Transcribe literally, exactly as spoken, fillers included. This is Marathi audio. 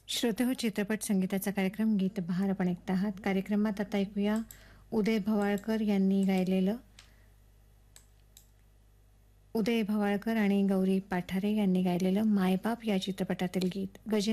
श्रोतेहो, चित्रपट संगीताचा कार्यक्रम गीत बहार आपण ऐकत आहात. कार्यक्रमात आता ऐकूया उदय भवाळकर यांनी गायलेलं उदय भवाळकर आणि गौरी पाठारे यांनी गायलेलं मायबाप या चित्रपटातील गीत. गजेंद्र